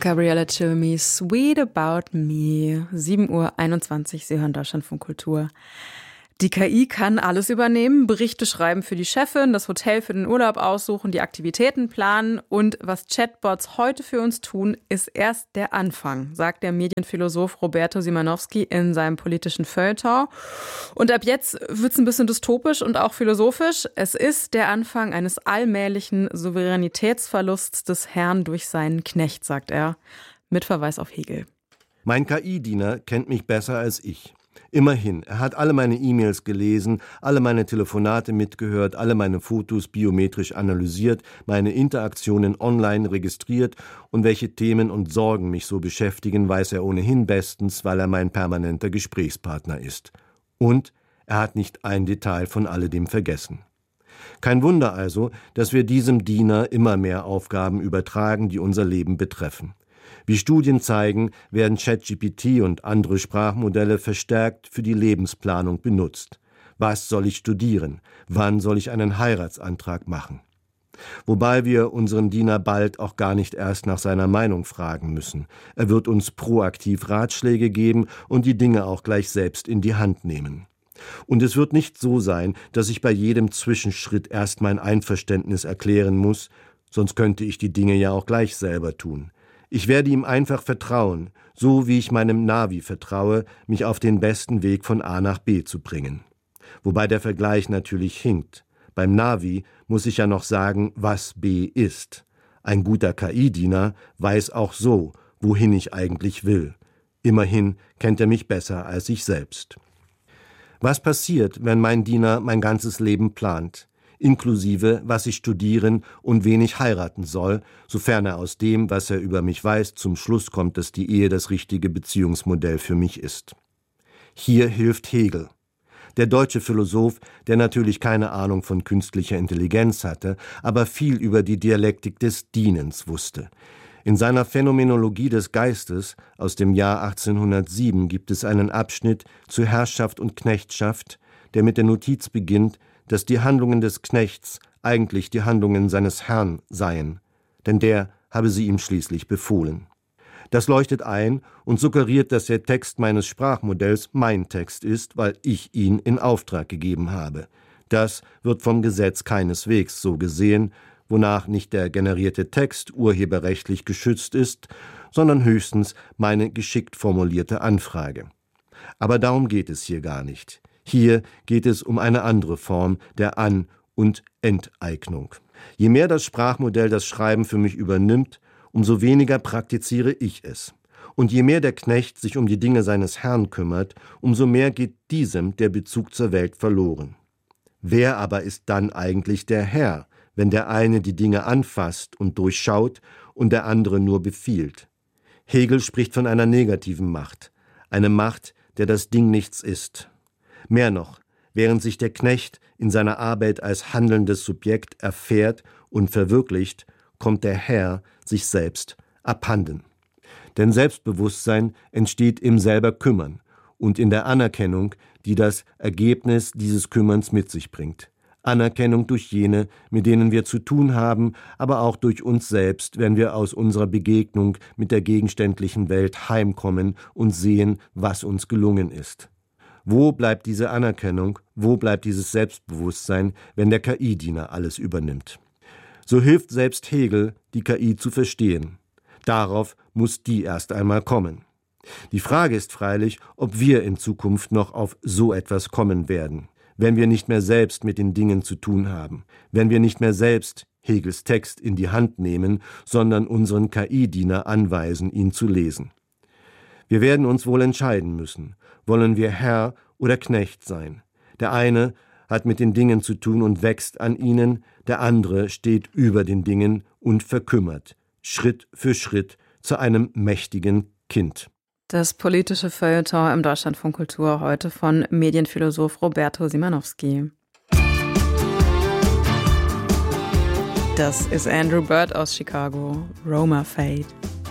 Gabriella Cilmi, Sweet About Me, 7:21 Uhr, Sie hören Deutschlandfunk Kultur. Die KI kann alles übernehmen, Berichte schreiben für die Chefin, das Hotel für den Urlaub aussuchen, die Aktivitäten planen. Und was Chatbots heute für uns tun, ist erst der Anfang, sagt der Medienphilosoph Roberto Simanowski in seinem politischen Feuilleton. Und ab jetzt wird es ein bisschen dystopisch und auch philosophisch. Es ist der Anfang eines allmählichen Souveränitätsverlusts des Herrn durch seinen Knecht, sagt er, mit Verweis auf Hegel. Mein KI-Diener kennt mich besser als ich. Immerhin, er hat alle meine E-Mails gelesen, alle meine Telefonate mitgehört, alle meine Fotos biometrisch analysiert, meine Interaktionen online registriert und welche Themen und Sorgen mich so beschäftigen, weiß er ohnehin bestens, weil er mein permanenter Gesprächspartner ist. Und er hat nicht ein Detail von alledem vergessen. Kein Wunder also, dass wir diesem Diener immer mehr Aufgaben übertragen, die unser Leben betreffen. Wie Studien zeigen, werden ChatGPT und andere Sprachmodelle verstärkt für die Lebensplanung benutzt. Was soll ich studieren? Wann soll ich einen Heiratsantrag machen? Wobei wir unseren Diener bald auch gar nicht erst nach seiner Meinung fragen müssen. Er wird uns proaktiv Ratschläge geben und die Dinge auch gleich selbst in die Hand nehmen. Und es wird nicht so sein, dass ich bei jedem Zwischenschritt erst mein Einverständnis erklären muss, sonst könnte ich die Dinge ja auch gleich selber tun. Ich werde ihm einfach vertrauen, so wie ich meinem Navi vertraue, mich auf den besten Weg von A nach B zu bringen. Wobei der Vergleich natürlich hinkt. Beim Navi muss ich ja noch sagen, was B ist. Ein guter KI-Diener weiß auch so, wohin ich eigentlich will. Immerhin kennt er mich besser als ich selbst. Was passiert, wenn mein Diener mein ganzes Leben plant? Inklusive, was ich studieren und wen ich heiraten soll, sofern er aus dem, was er über mich weiß, zum Schluss kommt, dass die Ehe das richtige Beziehungsmodell für mich ist. Hier hilft Hegel. Der deutsche Philosoph, der natürlich keine Ahnung von künstlicher Intelligenz hatte, aber viel über die Dialektik des Dienens wusste. In seiner Phänomenologie des Geistes aus dem Jahr 1807 gibt es einen Abschnitt zu Herrschaft und Knechtschaft, der mit der Notiz beginnt, dass die Handlungen des Knechts eigentlich die Handlungen seines Herrn seien, denn der habe sie ihm schließlich befohlen. Das leuchtet ein und suggeriert, dass der Text meines Sprachmodells mein Text ist, weil ich ihn in Auftrag gegeben habe. Das wird vom Gesetz keineswegs so gesehen, wonach nicht der generierte Text urheberrechtlich geschützt ist, sondern höchstens meine geschickt formulierte Anfrage. Aber darum geht es hier gar nicht. Hier geht es um eine andere Form der An- und Enteignung. Je mehr das Sprachmodell das Schreiben für mich übernimmt, umso weniger praktiziere ich es. Und je mehr der Knecht sich um die Dinge seines Herrn kümmert, umso mehr geht diesem der Bezug zur Welt verloren. Wer aber ist dann eigentlich der Herr, wenn der eine die Dinge anfasst und durchschaut und der andere nur befiehlt? Hegel spricht von einer negativen Macht, eine Macht, der das Ding nichts ist. Mehr noch, während sich der Knecht in seiner Arbeit als handelndes Subjekt erfährt und verwirklicht, kommt der Herr sich selbst abhanden. Denn Selbstbewusstsein entsteht im selber Kümmern und in der Anerkennung, die das Ergebnis dieses Kümmerns mit sich bringt. Anerkennung durch jene, mit denen wir zu tun haben, aber auch durch uns selbst, wenn wir aus unserer Begegnung mit der gegenständlichen Welt heimkommen und sehen, was uns gelungen ist. Wo bleibt diese Anerkennung, wo bleibt dieses Selbstbewusstsein, wenn der KI-Diener alles übernimmt? So hilft selbst Hegel, die KI zu verstehen. Darauf muss die erst einmal kommen. Die Frage ist freilich, ob wir in Zukunft noch auf so etwas kommen werden, wenn wir nicht mehr selbst mit den Dingen zu tun haben, wenn wir nicht mehr selbst Hegels Text in die Hand nehmen, sondern unseren KI-Diener anweisen, ihn zu lesen. Wir werden uns wohl entscheiden müssen. Wollen wir Herr oder Knecht sein? Der eine hat mit den Dingen zu tun und wächst an ihnen, der andere steht über den Dingen und verkümmert, Schritt für Schritt zu einem mächtigen Kind. Das politische Feuilleton im Deutschlandfunk Kultur heute von Medienphilosoph Roberto Simanowski. Das ist Andrew Bird aus Chicago, Roma Fade.